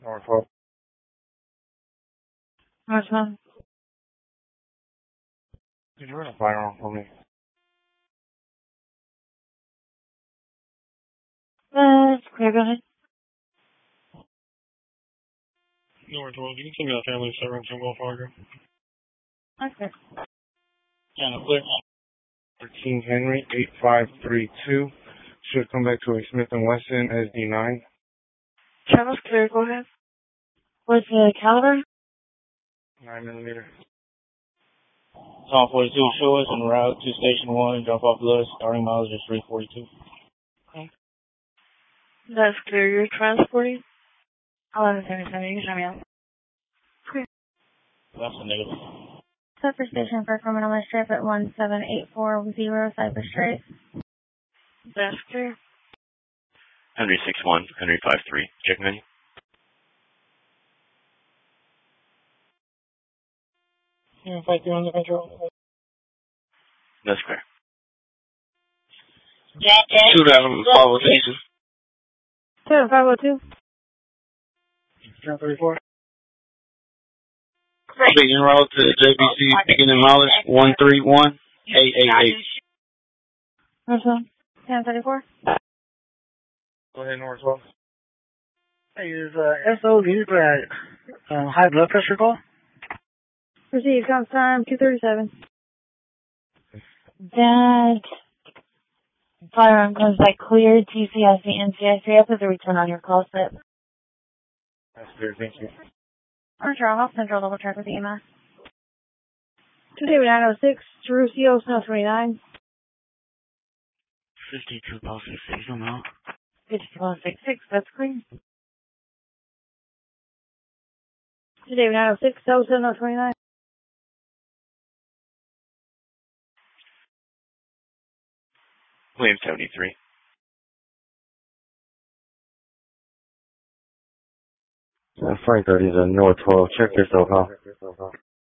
Norfolk. What's wrong? Did you run a firearm for me? It's clear, go ahead. Northwell, you can send me that family servant to Will Fargo. Okay. Channel clear. 13 Henry, 8532. Should come back to a Smith & Wesson SD9. Channel's clear, go ahead. What's the caliber? 9mm. Tom 42, show us en route to Station 1, jump off Lewis, starting mileage is 342. Okay. That's clear, you're transporting? 1177, you can show me out. Clear. That's a negative. Set for station for criminal strip at 17840 Cypress Trace. That's clear. Henry 61, Henry 53. Check menu. Yeah, 53 under control. That's clear. 502. 502. 1034. Speaking route to JBC, beginning mileage 131888. What's wrong? 1034. Go ahead, Northwell. Hey, is SO needed for a high blood pressure call? Proceed, comp time 237. That firearm comes back clear, TCIC, NCIC. I'll put the return on your call set. That's clear, thank you. Armstrong, off Central, double track with EMS. 20906, Jerusalem, Snow 29. 52 policy 6 on out. 5266, that's clear. 20906, Snow 29. William 73. Frank 30 is a North 12. Check yourself out.